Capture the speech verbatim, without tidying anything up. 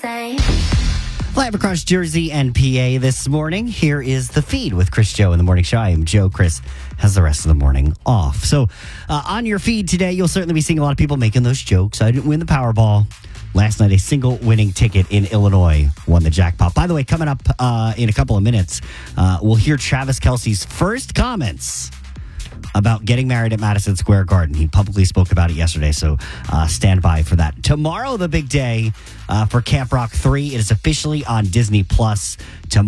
say. Live across Jersey and P A this morning, here is The Feed with Chris Joe in the Morning Show. I am Joe. Chris has the rest of the morning off. So uh, on your feed today, you'll certainly be seeing a lot of people making those jokes. I didn't win the Powerball. Last night, a single winning ticket in Illinois won the jackpot. By the way, coming up uh, in a couple of minutes, uh, we'll hear Travis Kelce's first comments about getting married at Madison Square Garden. He publicly spoke about it yesterday, so uh, stand by for that. Tomorrow, the big day uh, for Camp Rock three. It is officially on Disney Plus. Tomorrow.